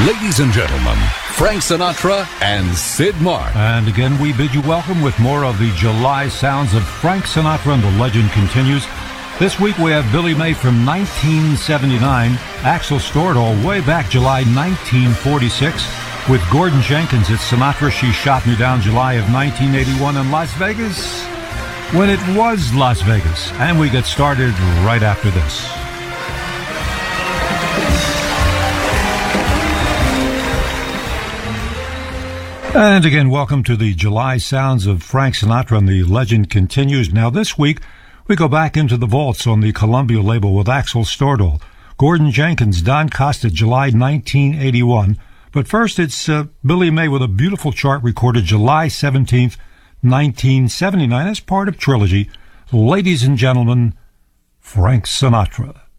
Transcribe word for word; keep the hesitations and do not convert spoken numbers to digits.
Ladies and gentlemen, Frank Sinatra and Sid Mark. And again, we bid you welcome with more of the July sounds of Frank Sinatra, and the legend continues. This week we have Billy May from nineteen seventy-nine, Axel Stordahl way back July nineteen forty-six, with Gordon Jenkins at Sinatra, She Shot Me Down, July of nineteen eighty-one in Las Vegas, when it was Las Vegas. And we get started right after this. And again, welcome to the July sounds of Frank Sinatra, and the legend continues. Now this week, we go back into the vaults on the Columbia label with Axel Stordahl, Gordon Jenkins, Don Costa, July nineteen eighty-one. But first, it's uh, Billy May with a beautiful chart recorded July seventeenth, nineteen seventy-nine as part of Trilogy. Ladies and gentlemen, Frank Sinatra.